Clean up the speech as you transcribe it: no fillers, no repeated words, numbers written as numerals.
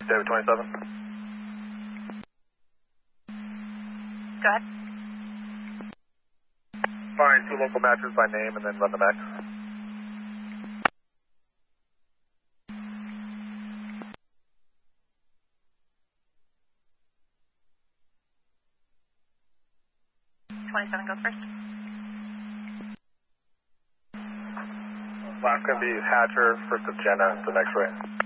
David 27. Go ahead. Find 2 local matches by name and then run the max. Goes first. Last going to be Hatcher, first of Jenna, the next right.